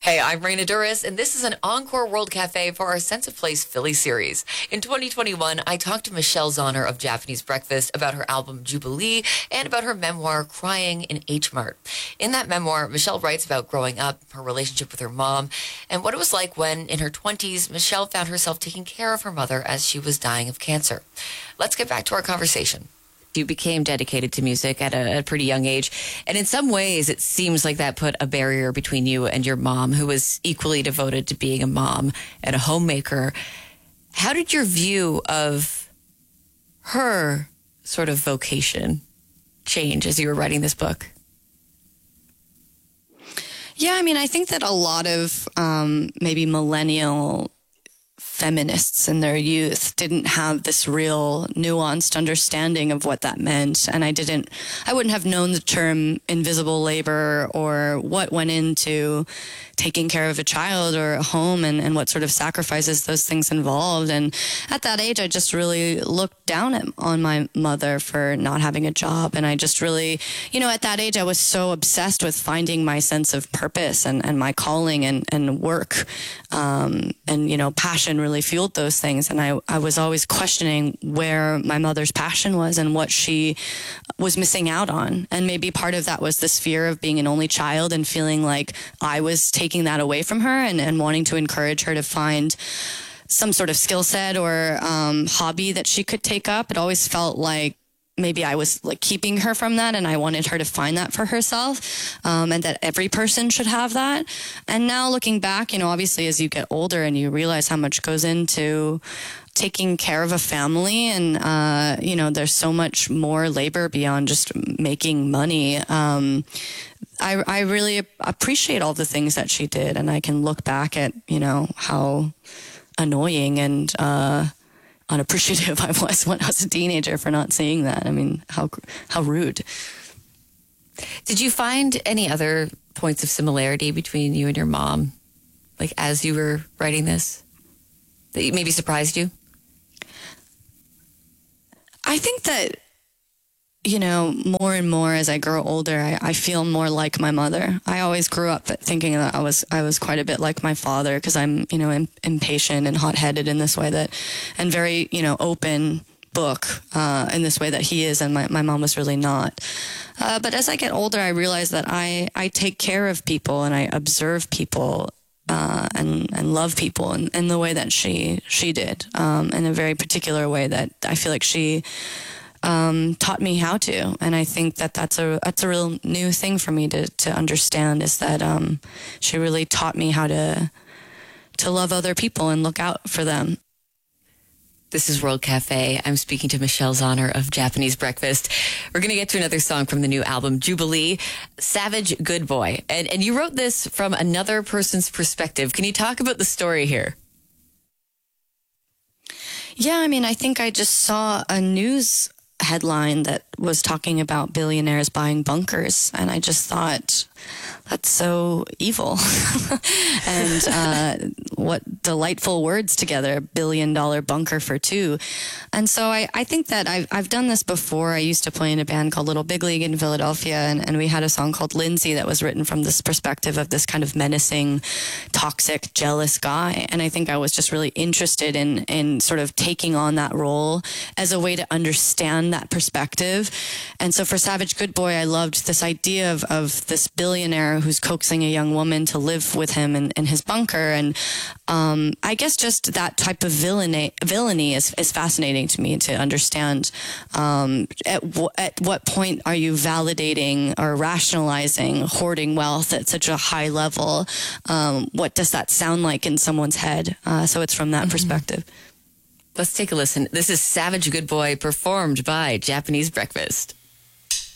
Hey, I'm Raina Duras, and this is an Encore World Cafe for our Sense of Place Philly series. In 2021, I talked to Michelle Zauner of Japanese Breakfast about her album Jubilee and about her memoir, Crying in H Mart. In that memoir, Michelle writes about growing up, her relationship with her mom, and what it was like when, in her 20s, Michelle found herself taking care of her mother as she was dying of cancer. Let's get back to our conversation. You became dedicated to music at a pretty young age. And in some ways, it seems like that put a barrier between you and your mom, who was equally devoted to being a mom and a homemaker. How did your view of her sort of vocation change as you were writing this book? Yeah, I mean, I think that a lot of maybe millennial feminists in their youth didn't have this real nuanced understanding of what that meant. And I wouldn't have known the term invisible labor or what went into taking care of a child or a home and what sort of sacrifices those things involved. And at that age, I just really looked down on my mother for not having a job. And I just really, at that age, I was so obsessed with finding my sense of purpose and my calling and work. Passion really fueled those things. And I was always questioning where my mother's passion was and what she was missing out on. And maybe part of that was this fear of being an only child and feeling like I was taking that away from her and wanting to encourage her to find some sort of skill set or hobby that she could take up. It always felt like maybe I was like keeping her from that, and I wanted her to find that for herself, and that every person should have that. And now looking back, obviously as you get older and you realize how much goes into taking care of a family and, there's so much more labor beyond just making money. I really appreciate all the things that she did, and I can look back at, how annoying and, unappreciative I was when I was a teenager for not seeing that. I mean, how rude. Did you find any other points of similarity between you and your mom, like as you were writing this, that maybe surprised you? I think that, more and more as I grow older, I feel more like my mother. I always grew up thinking that I was quite a bit like my father because I'm, impatient and hot-headed in this way and very, open book in this way that he is, and my mom was really not. But as I get older, I realize that I take care of people and I observe people and love people in the way that she did, in a very particular way that I feel like she taught me how to. And I think that that's a real new thing for me to understand, is that she really taught me how to love other people and look out for them. This is World Cafe. I'm speaking to Michelle Zauner of Japanese Breakfast. We're going to get to another song from the new album, Jubilee, Savage Good Boy. And you wrote this from another person's perspective. Can you talk about the story here? Yeah, I mean, I think I just saw a news headline that was talking about billionaires buying bunkers, and I just thought, that's so evil. And what delightful words together, $1 billion bunker for two. And so I think that I've done this before. I used to play in a band called Little Big League in Philadelphia, and we had a song called Lindsay that was written from this perspective of this kind of menacing, toxic, jealous guy. And I think I was just really interested in sort of taking on that role as a way to understand that perspective. And so for Savage Good Boy, I loved this idea of this billionaire who's coaxing a young woman to live with him in his bunker. And I guess just that type of villainy is fascinating to me to understand. At what point are you validating or rationalizing hoarding wealth at such a high level? What does that sound like in someone's head? So it's from that perspective. Let's take a listen. This is Savage Good Boy, performed by Japanese Breakfast.